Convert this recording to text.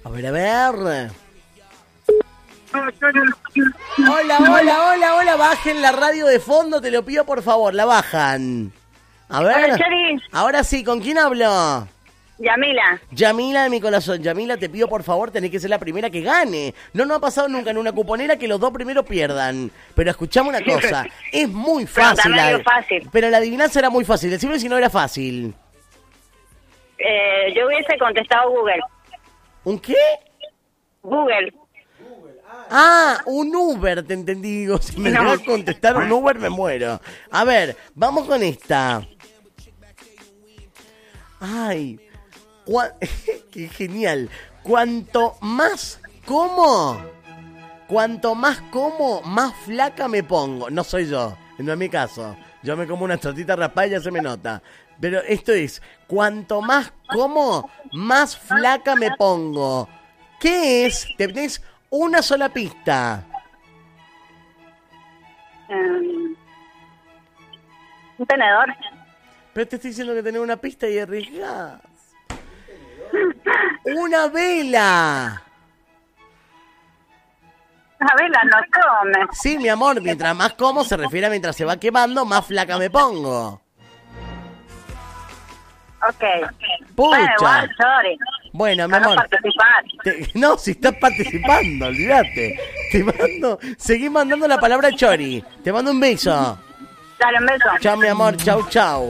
A ver, a ver. Hola, hola, hola, hola. Bajen la radio de fondo, te lo pido por favor, la bajan. A ver. Hola, Chori. Ahora sí, ¿con quién hablo? Yamila. Yamila de mi corazón. Yamila, te pido por favor, tenés que ser la primera que gane. No nos ha pasado nunca en una cuponera que los dos primeros pierdan. Pero escuchame una cosa, es muy fácil. Fácil. Pero la adivinanza era muy fácil. Decime si no era fácil. Yo hubiese contestado Google. ¿Un qué? Google. Ah, un Uber, te entendí. Digo, si me vas a contestar un Uber me muero. A ver, vamos con esta. Ay, qué genial. Cuanto más como, más flaca me pongo. No soy yo, no es mi caso. Yo me como una tortita raspada y ya se me nota. Pero esto es, cuanto más como, más flaca me pongo. ¿Qué es? Tenés una sola pista. Un tenedor. Pero te estoy diciendo que tenés una pista y arriesgás. ¡Una vela! La vela no come. Sí, mi amor, mientras más como se refiere a mientras se va quemando, más flaca me pongo. Ok. Pucha. Bueno, igual, sorry. Bueno, mi Para amor. no participar. No, si estás participando, olvídate. Seguí mandando la palabra Chori. Te mando un beso. Dale un beso. Chao, mi amor, chau, chau.